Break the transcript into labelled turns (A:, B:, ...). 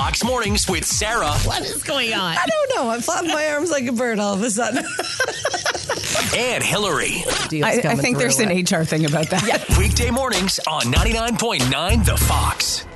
A: Fox Mornings with Sarah
B: What is going on?
C: I don't know. I'm flapping my arms like a bird all of a sudden.
A: and Hillary.
B: I think there's an HR thing about that.
A: Weekday mornings on 99.9 The Fox.